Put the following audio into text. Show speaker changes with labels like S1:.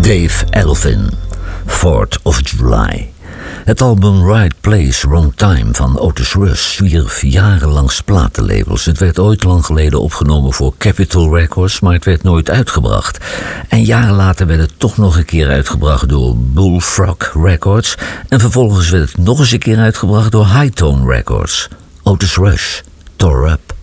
S1: Dave Elfin, 4th of July. Het album Right Place, Wrong Time van Otis Rush zwierf jarenlang platenlabels. Het werd ooit lang geleden opgenomen voor Capitol Records, maar het werd nooit uitgebracht. En jaren later werd het toch nog een keer uitgebracht door Bullfrog Records. En vervolgens werd het nog eens een keer uitgebracht door Hightone Records. Otis Rush, Tore Up.